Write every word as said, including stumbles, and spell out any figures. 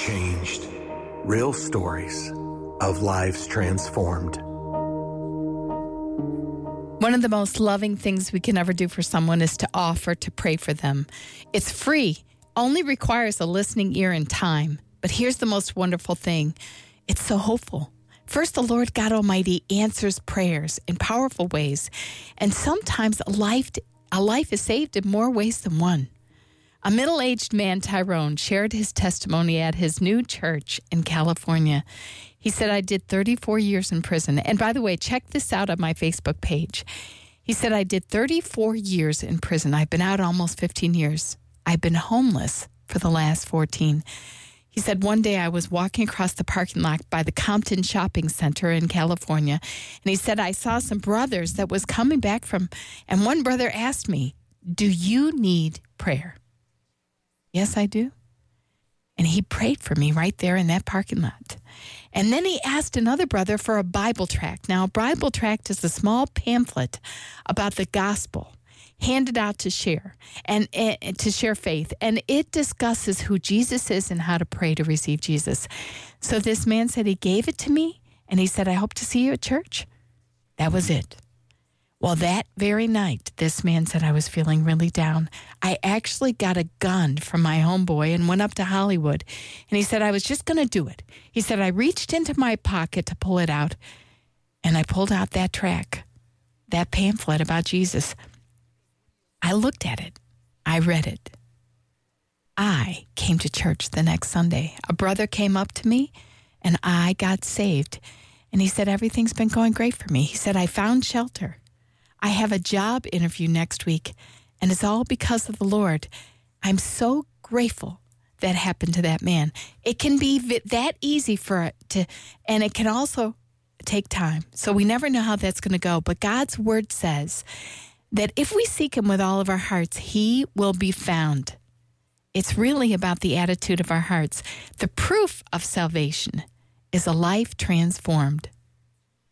changed. Real stories of lives transformed. One of the most loving things we can ever do for someone is to offer to pray for them. It's free, only requires a listening ear and time. But here's the most wonderful thing. It's so hopeful. First, the Lord God Almighty answers prayers in powerful ways. And sometimes a life, a life is saved in more ways than one. A middle-aged man, Tyrone, shared his testimony at his new church in California. He said, I did thirty-four years in prison. And by the way, check this out on my Facebook page. He said, I did thirty-four years in prison. I've been out almost fifteen years. I've been homeless for the last fourteen. He said, one day I was walking across the parking lot by the Compton Shopping Center in California. And he said, I saw some brothers that was coming back from, and one brother asked me, do you need prayer? Yes, I do. And he prayed for me right there in that parking lot. And then he asked another brother for a Bible tract. Now, a Bible tract is a small pamphlet about the gospel handed out to share and, and to share faith. And it discusses who Jesus is and how to pray to receive Jesus. So this man said he gave it to me, and he said, I hope to see you at church. That was it. Well, that very night, this man said I was feeling really down. I actually got a gun from my homeboy and went up to Hollywood. And he said I was just going to do it. He said I reached into my pocket to pull it out, and I pulled out that tract, that pamphlet about Jesus. I looked at it. I read it. I came to church the next Sunday. A brother came up to me, and I got saved. And he said, everything's been going great for me. He said, I found shelter. I have a job interview next week, and it's all because of the Lord. I'm so grateful that happened to that man. It can be that easy for it to, and it can also take time. So we never know how that's going to go. But God's word says that if we seek him with all of our hearts, he will be found. It's really about the attitude of our hearts. The proof of salvation is a life transformed.